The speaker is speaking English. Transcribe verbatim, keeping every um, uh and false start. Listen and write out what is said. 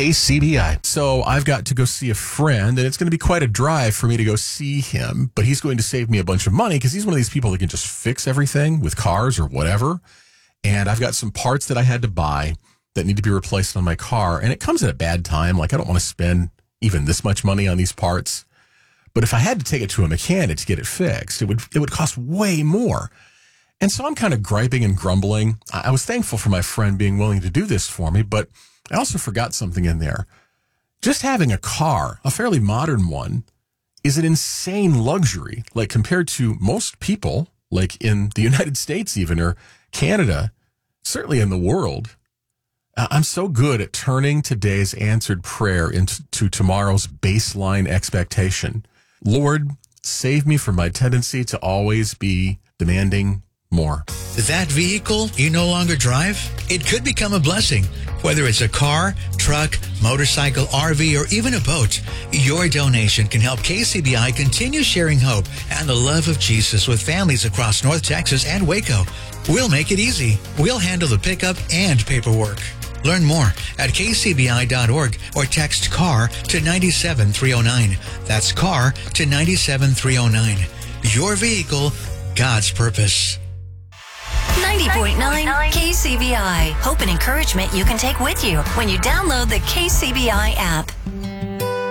K C B I. So I've got to go see a friend, and it's going to be quite a drive for me to go see him, but he's going to save me a bunch of money because he's one of these people that can just fix everything with cars or whatever. And I've got some parts that I had to buy that need to be replaced on my car, and it comes at a bad time. Like, I don't want to spend even this much money on these parts. But if I had to take it to a mechanic to get it fixed, it would it would cost way more. And so I'm kind of griping and grumbling. I was thankful for my friend being willing to do this for me, but I also forgot something in there. Just having a car, a fairly modern one, is an insane luxury. Like, compared to most people, like in the United States even, or Canada, certainly in the world. I'm so good at turning today's answered prayer into tomorrow's baseline expectation. Lord, save me from my tendency to always be demanding more. That vehicle you no longer drive, it could become a blessing. Whether it's a car, truck, motorcycle, R V, or even a boat, your donation can help K C B I continue sharing hope and the love of Jesus with families across North Texas and Waco. We'll make it easy. We'll handle the pickup and paperwork. Learn more at k c b i dot org or text CAR to nine seven three oh nine. That's CAR to nine seven three oh nine. Your vehicle, God's purpose. ninety point nine K C B I. Hope and encouragement you can take with you when you download the K C B I app.